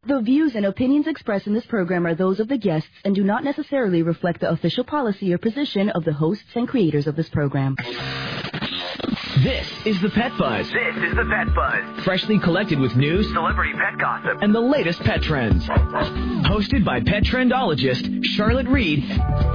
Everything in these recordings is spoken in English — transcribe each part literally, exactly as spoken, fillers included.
The views and opinions expressed in this program are those of the guests and do not necessarily reflect the official policy or position of the hosts and creators of this program. This is the Pet Buzz. This is the Pet Buzz. Freshly collected with news, celebrity pet gossip, and the latest pet trends. Hosted by pet trendologist Charlotte Reed.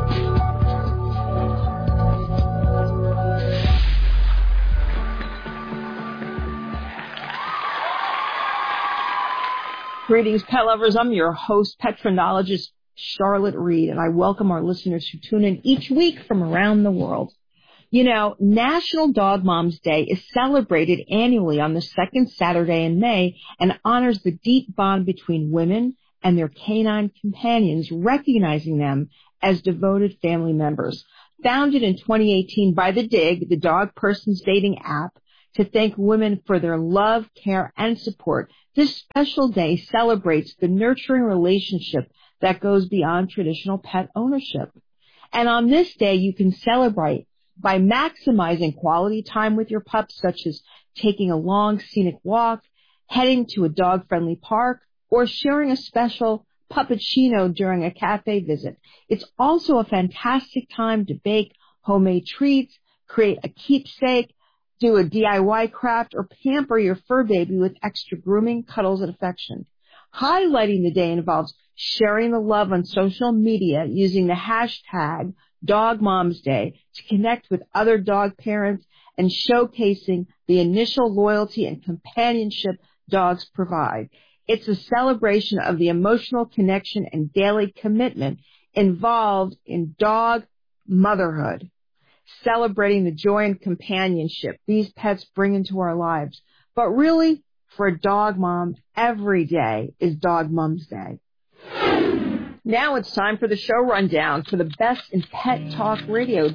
Greetings, pet lovers. I'm your host, pet trendologist Charlotte Reed, and I welcome our listeners who tune in each week from around the world. You know, National Dog Moms Day is celebrated annually on the second Saturday in May and honors the deep bond between women and their canine companions, recognizing them as devoted family members. Founded in twenty eighteen by The Dig, the dog person's dating app, to thank women for their love, care, and support, this special day celebrates the nurturing relationship that goes beyond traditional pet ownership. And on this day, you can celebrate by maximizing quality time with your pups, such as taking a long scenic walk, heading to a dog-friendly park, or sharing a special puppuccino during a cafe visit. It's also a fantastic time to bake homemade treats, create a keepsake, do a D I Y craft, or pamper your fur baby with extra grooming, cuddles, and affection. Highlighting the day involves sharing the love on social media using the hashtag Dog Moms Day to connect with other dog parents and showcasing the initial loyalty and companionship dogs provide. It's a celebration of the emotional connection and daily commitment involved in dog motherhood, celebrating the joy and companionship these pets bring into our lives. But really, for a dog mom, every day is Dog Moms Day. Now it's time for the show rundown for the best in pet talk radio.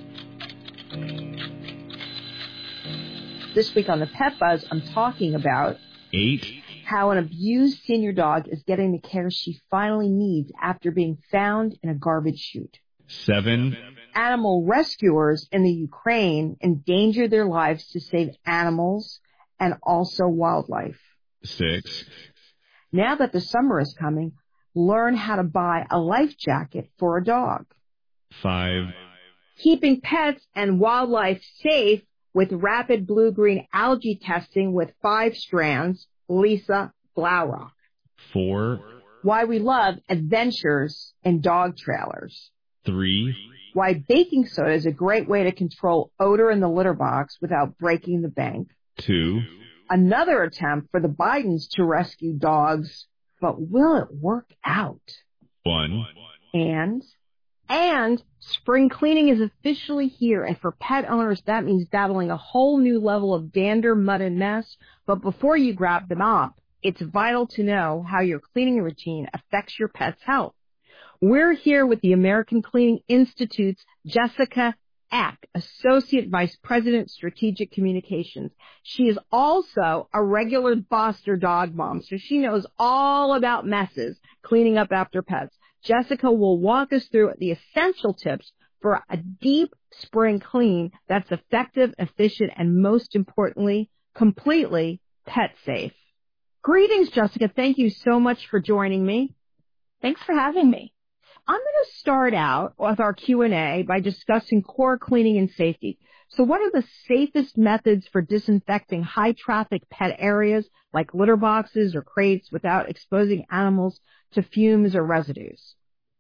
This week on the Pet Buzz, I'm talking about eight. How an abused senior dog is getting the care she finally needs after being found in a garbage chute. Seven. Animal rescuers in the Ukraine endanger their lives to save animals and also wildlife. Six. Now that the summer is coming, learn how to buy a life jacket for a dog. Five. Keeping pets and wildlife safe with rapid blue-green algae testing with five strands, Lisa Blaurock. Four. Why we love adventures in dog trailers. Three. Why baking soda is a great way to control odor in the litter box without breaking the bank. Two. Another attempt for the Bidens to rescue dogs, but will it work out? One. And, and spring cleaning is officially here, and for pet owners, that means battling a whole new level of dander, mud, and mess. But before you grab the mop, it's vital to know how your cleaning routine affects your pet's health. We're here with the American Cleaning Institute's Jessica Eck, Associate Vice President, Strategic Communications. She is also a regular Foster dog mom, so she knows all about messes, cleaning up after pets. Jessica will walk us through the essential tips for a deep spring clean that's effective, efficient, and most importantly, completely pet safe. Greetings, Jessica. Thank you so much for joining me. Thanks for having me. I'm going to start out with our Q and A by discussing core cleaning and safety. So what are the safest methods for disinfecting high-traffic pet areas like litter boxes or crates without exposing animals to fumes or residues?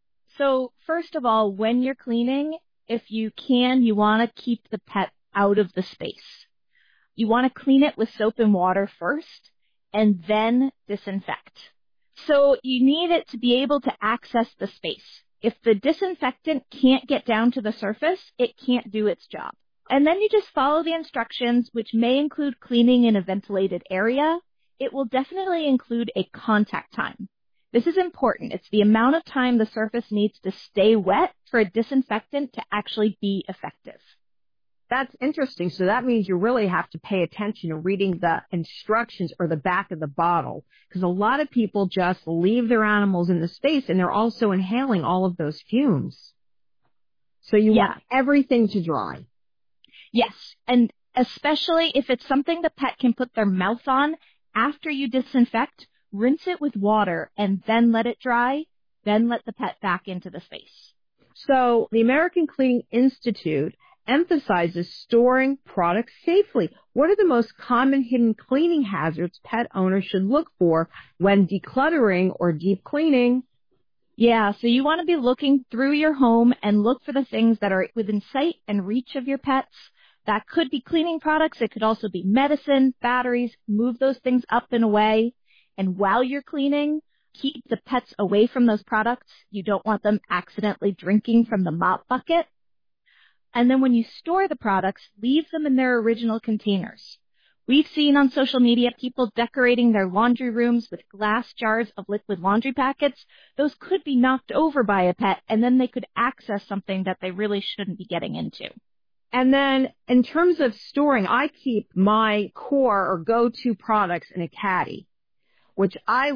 So first of all, when you're cleaning, if you can, you want to keep the pet out of the space. You want to clean it with soap and water first and then disinfect. So you need it to be able to access the space. If the disinfectant can't get down to the surface, it can't do its job. And then you just follow the instructions, which may include cleaning in a ventilated area. It will definitely include a contact time. This is important. It's the amount of time the surface needs to stay wet for a disinfectant to actually be effective. That's interesting. So that means you really have to pay attention to reading the instructions or the back of the bottle, because a lot of people just leave their animals in the space and they're also inhaling all of those fumes. So you yeah. want everything to dry. Yes, and especially if it's something the pet can put their mouth on after you disinfect, rinse it with water, and then let it dry, then let the pet back into the space. So the American Cleaning Institute emphasizes storing products safely. What are the most common hidden cleaning hazards pet owners should look for when decluttering or deep cleaning? Yeah, so you want to be looking through your home and look for the things that are within sight and reach of your pets. That could be cleaning products. It could also be medicine, batteries. Move those things up and away. And while you're cleaning, keep the pets away from those products. You don't want them accidentally drinking from the mop bucket. And then when you store the products, leave them in their original containers. We've seen on social media people decorating their laundry rooms with glass jars of liquid laundry packets. Those could be knocked over by a pet, and then they could access something that they really shouldn't be getting into. And then in terms of storing, I keep my core or go-to products in a caddy, which I